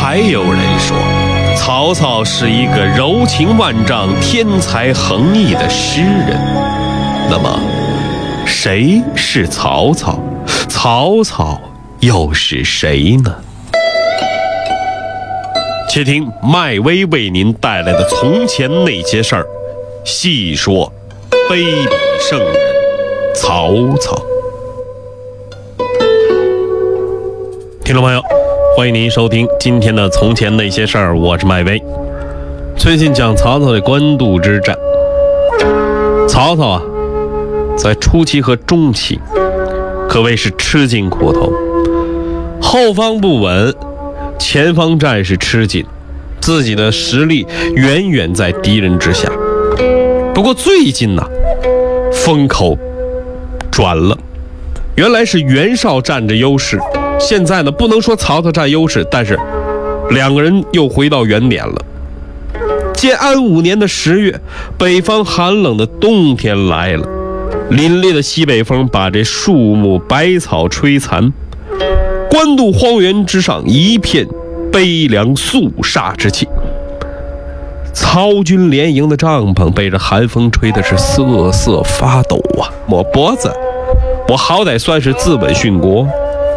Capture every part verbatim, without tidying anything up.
还有人说，曹操是一个柔情万丈、天才横溢的诗人。那么，谁是曹操？曹操又是谁呢？且听麦威为您带来的从前那些事儿，细说卑鄙圣人曹操。听众朋友，欢迎您收听今天的从前那些事儿，我是麦威。最近讲曹操的官渡之战，曹操啊，在初期和中期可谓是吃尽苦头，后方不稳，前方战士吃紧，自己的实力远远在敌人之下。不过最近呢，风口转了，原来是袁绍占着优势，现在呢不能说曹操占优势，但是两个人又回到原点了。建安五年的十月，北方寒冷的冬天来了，凛冽的西北风把这树木百草吹残，官渡荒原之上一片悲凉肃杀之气。曹军连营的帐篷被这寒风吹的是瑟瑟发抖啊！我脖子，我好歹算是自刎殉国。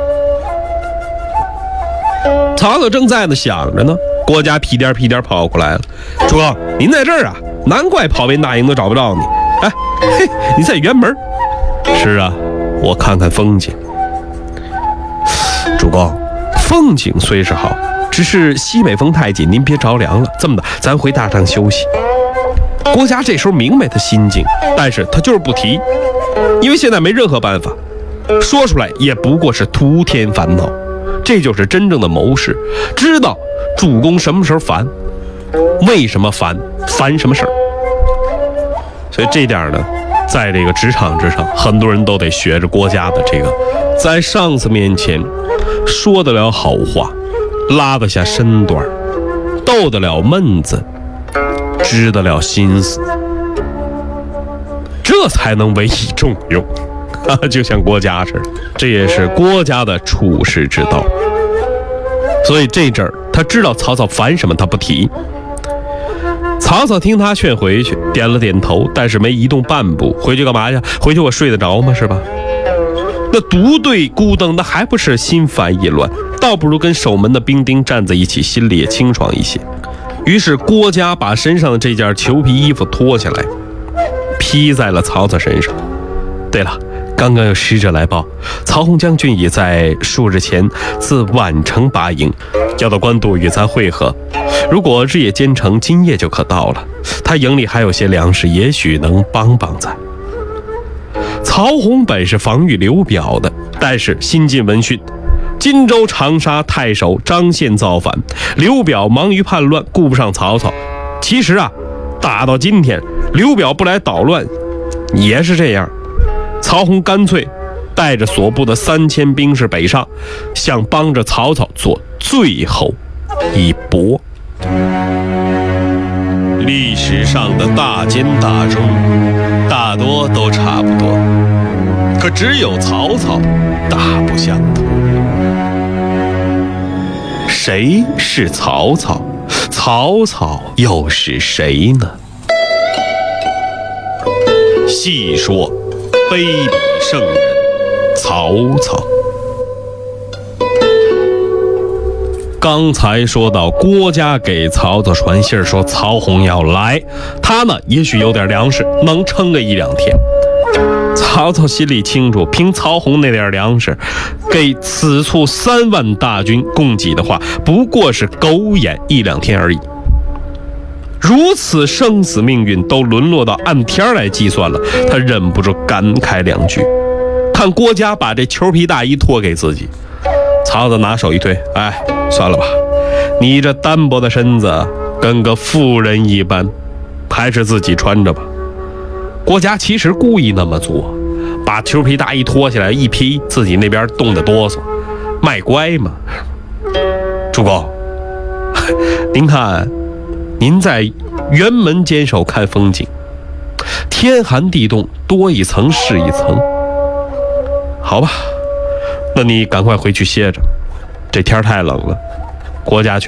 曹操正在呢想着呢，郭嘉屁颠屁颠跑过来了。主公，您在这儿啊？难怪跑遍大营都找不着你。哎，嘿，你在辕门？是啊，我看看风景。主公，风景虽是好，只是西北风太紧，您别着凉了。这么的，咱回大帐休息。郭嘉这时候明白他心境，但是他就是不提，因为现在没任何办法，说出来也不过是徒添烦恼。这就是真正的谋士，知道主公什么时候烦，为什么烦，烦什么事儿。所以这点呢，在这个职场之上，很多人都得学着郭嘉的这个，在上司面前说得了好话，拉得下身段，逗得了闷子，知得了心思，这才能委以重用。就像郭嘉似的，这也是郭嘉的处世之道。所以这阵儿他知道曹操烦什么，他不提。曹操听他劝回去，点了点头，但是没移动半步。回去干嘛呀？回去我睡得着吗？是吧？那独对孤灯，那还不是心烦意乱？倒不如跟守门的兵丁站在一起，心里也清爽一些。于是郭嘉把身上的这件裘皮衣服脱下来，披在了曹操身上。对了，刚刚有使者来报，曹洪将军已在数日前自宛城拔营，要到官渡与咱会合。如果日夜兼程，今夜就可到了。他营里还有些粮食，也许能帮帮咱。曹洪本是防御刘表的，但是新近闻讯，荆州长沙太守张宪造反，刘表忙于叛乱，顾不上曹操。其实啊，打到今天，刘表不来捣乱，也是这样。曹洪干脆带着所部的三千兵士北上，想帮着曹操做最后一搏。历史上的大奸大忠，大多都差不多，可只有曹操大不相同。谁是曹操？曹操又是谁呢？细说卑鄙圣人曹操。刚才说到郭嘉给曹操传信说曹洪要来，他呢也许有点粮食，能撑个一两天。曹操心里清楚，凭曹洪那点粮食，给此处三万大军供给的话，不过是狗眼一两天而已。如此生死命运都沦落到按天来计算了，他忍不住感慨两句。看郭嘉把这裘皮大衣脱给自己，曹操拿手一推，哎，算了吧，你这单薄的身子跟个妇人一般，还是自己穿着吧。郭嘉其实故意那么做，把裘皮大衣脱下来一披，自己那边冻得哆嗦，卖乖嘛。主公，您看，您在辕门坚守看风景，天寒地冻，多一层是一层。好吧，那你赶快回去歇着，这天太冷了。郭嘉去